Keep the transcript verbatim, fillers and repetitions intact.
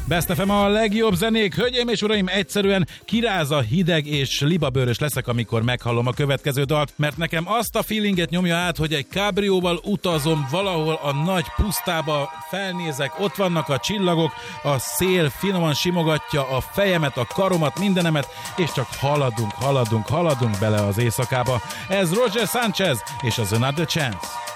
Best ef em a legjobb zenék. Hölgyeim és uraim, egyszerűen kiráz a hideg és libabőrös leszek, amikor meghallom a következő dalt, mert nekem azt a feelinget nyomja át, hogy egy kábrióval utazom valahol a nagy pusztába, felnézek, ott vannak a csillagok, a szél finoman simogatja a fejemet, a karomat, mindenemet, és csak haladunk, haladunk, haladunk bele az éjszakába. Ez Roger Sanchez és az Another Chance.